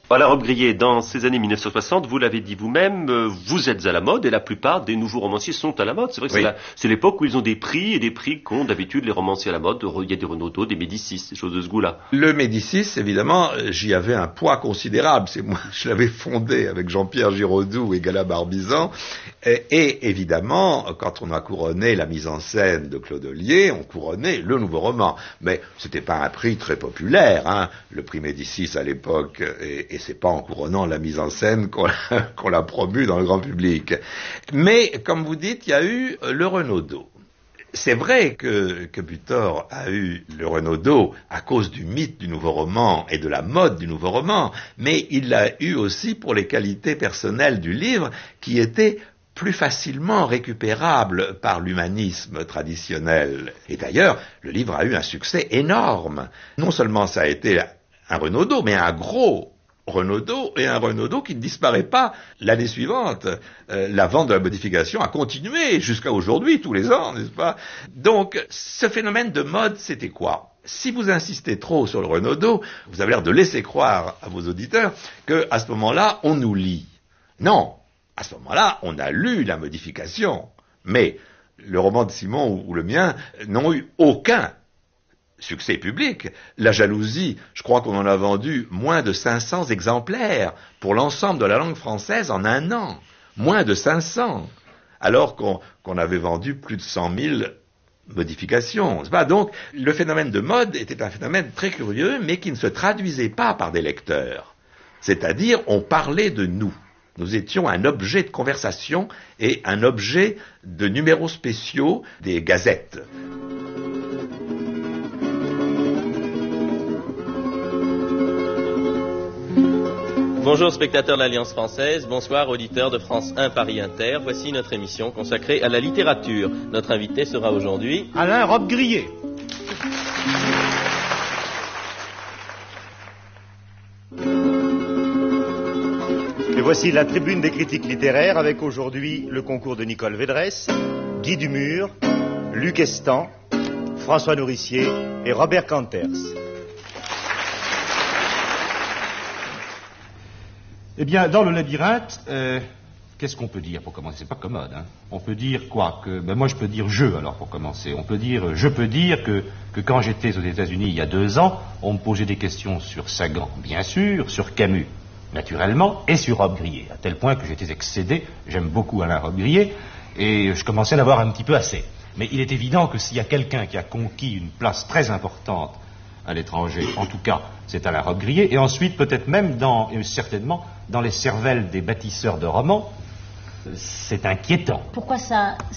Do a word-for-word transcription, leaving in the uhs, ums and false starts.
Alain Robbe-Grillet, dans ces années mille neuf cent soixante, vous l'avez dit vous-même, euh, vous êtes à la mode et la plupart des nouveaux romanciers sont à la mode. C'est vrai que oui. c'est l'époque où ils ont des prix et des prix qu'ont d'habitude les romanciers à la mode. Il y a des Renaudot, des Médicis, des choses de ce goût-là. Le Médicis, évidemment, j'y avais un poids considérable. C'est moi, je l'avais fondé avec Jean-Pierre Giraudoux et Gala Barbizan. Et, et évidemment, quand on a couronné la mise en scène de Claude Ollier, on couronnait le nouveau roman. Mais c'était pas un prix très populaire, hein. Le prix Médicis à l'époque, et, et c'est pas en couronnant la mise en scène qu'on l'a, qu'on l'a promu dans le grand public. Mais, comme vous dites, il y a eu le Renaudot. C'est vrai que, que Butor a eu le Renaudot à cause du mythe du nouveau roman et de la mode du nouveau roman, mais il l'a eu aussi pour les qualités personnelles du livre qui étaient plus facilement récupérables par l'humanisme traditionnel. Et d'ailleurs, le livre a eu un succès énorme. Non seulement ça a été un Renaudot, mais un gros Renaudot, et un Renaudot qui ne disparaît pas l'année suivante. Euh, la vente de la modification a continué jusqu'à aujourd'hui, tous les ans, n'est-ce pas? Donc, ce phénomène de mode, c'était quoi? Si vous insistez trop sur le Renaudot, vous avez l'air de laisser croire à vos auditeurs que, à ce moment-là, on nous lit. Non, à ce moment-là, on a lu la modification. Mais le roman de Simon ou le mien n'ont eu aucun succès public. La jalousie, je crois qu'on en a vendu moins de cinq cents exemplaires pour l'ensemble de la langue française en un an. Moins de cinq cents. Alors qu'on, qu'on avait vendu plus de cent mille modifications. Donc, le phénomène de mode était un phénomène très curieux, mais qui ne se traduisait pas par des lecteurs. C'est-à-dire, on parlait de nous. Nous étions un objet de conversation et un objet de numéros spéciaux des gazettes. Bonjour spectateurs de l'Alliance française, bonsoir auditeurs de France un Paris Inter. Voici notre émission consacrée à la littérature. Notre invité sera aujourd'hui Alain Robbe-Grillet. Et voici la tribune des critiques littéraires avec aujourd'hui le concours de Nicole Védresse, Guy Dumur, Luc Estan, François Nourricier et Robert Kanters. Eh bien, dans le labyrinthe, euh, qu'est-ce qu'on peut dire pour commencer? C'est pas commode, hein. On peut dire quoi que, ben moi je peux dire je, alors pour commencer. On peut dire, je peux dire que, que quand j'étais aux États-Unis il y a deux ans, on me posait des questions sur Sagan, bien sûr, sur Camus, naturellement, et sur Robbe-Grillet, à tel point que j'étais excédé, j'aime beaucoup Alain Robbe-Grillet, et je commençais à en avoir un petit peu assez. Mais il est évident que s'il y a quelqu'un qui a conquis une place très importante à l'étranger, en tout cas, c'est Alain Robbe-Grillet, et ensuite peut-être même dans, et certainement, dans les cervelles des bâtisseurs de romans, c'est inquiétant. Pourquoi ça